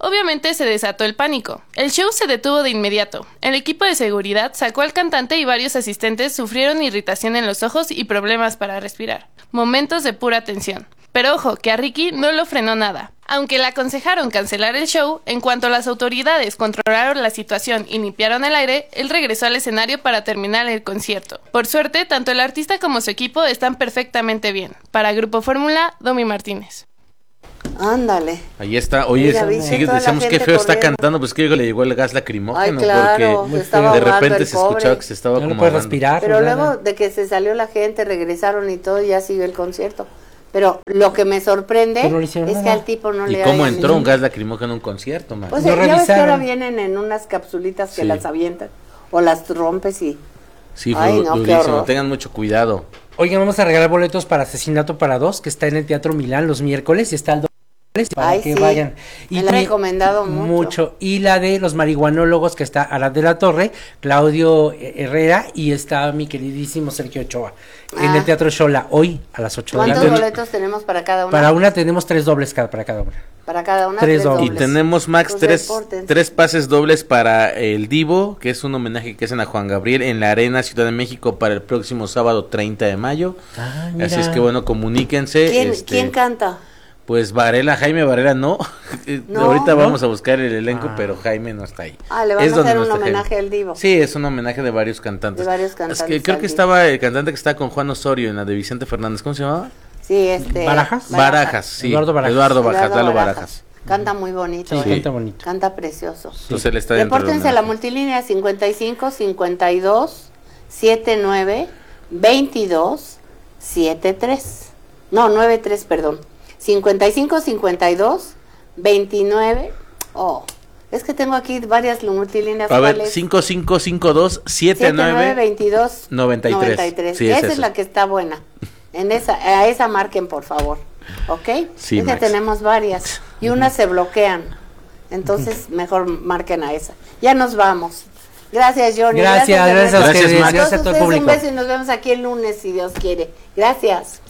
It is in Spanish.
Obviamente se desató el pánico. El show se detuvo de inmediato. El equipo de seguridad sacó al cantante y varios asistentes sufrieron irritación en los ojos y problemas para respirar. Momentos de pura tensión. Pero ojo, que a Ricky no lo frenó nada. Aunque le aconsejaron cancelar el show, en cuanto las autoridades controlaron la situación y limpiaron el aire, él regresó al escenario para terminar el concierto. Por suerte, tanto el artista como su equipo están perfectamente bien. Para Grupo Fórmula, Domi Martínez. Ándale. Ahí está. Oye, decíamos qué feo está cantando, pues que le llegó el gas lacrimógeno. Ay, claro, porque de repente se escuchaba que se estaba como puede respirar. Pero luego de que se salió la gente, regresaron y todo, ya siguió el concierto. Pero lo que me sorprende es que al tipo no le ¿Y cómo entró un gas lacrimógeno en un concierto, man? Pues ya ves que ahora vienen en unas capsulitas que las avientan o las rompes y... Sí, ay, no, durísimo. Tengan mucho cuidado. Oigan, vamos a regalar boletos para Asesinato para Dos, que está en el Teatro Milán los miércoles y está el para que vayan. Y me la he recomendado mucho. Y la de los marihuanólogos, que está Arad de la Torre, Claudio Herrera, y está mi queridísimo Sergio Ochoa en el Teatro Xola hoy a las 8 de la noche. ¿Cuántos boletos tenemos para cada una? Para una tenemos 3 dobles para cada una. Para cada una 3 dobles. Y tenemos, Max, tres pases dobles para el Divo, que es un homenaje que hacen a Juan Gabriel en la Arena Ciudad de México para el próximo sábado 30 de mayo. Así es que bueno, comuníquense. ¿Quién canta? Pues Jaime Varela no. Ahorita vamos a buscar el elenco, pero Jaime no está ahí. Le van a hacer un homenaje al Divo. Sí, es un homenaje de varios cantantes. Es que creo que estaba el cantante que está con Juan Osorio en la de Vicente Fernández, ¿cómo se llamaba? Sí, Barajas, sí. Eduardo Barajas. Canta muy bonito. Sí, canta bonito. Canta precioso. Entonces él está dentro. Repórtense a la multilínea 55 52 79 22 73. No, 93, perdón. 55 52 29. Es que tengo aquí varias multilíneas. A ver, 5552 79 22 93. Sí, esa es la que está buena. A esa marquen, por favor. ¿Ok? Sí, tenemos varias y unas se bloquean. Entonces, mejor marquen a esa. Ya nos vamos. Gracias, Johnny. Gracias a ustedes. Gracias, Gracias a todo el público. Un beso y nos vemos aquí el lunes, si Dios quiere. Gracias.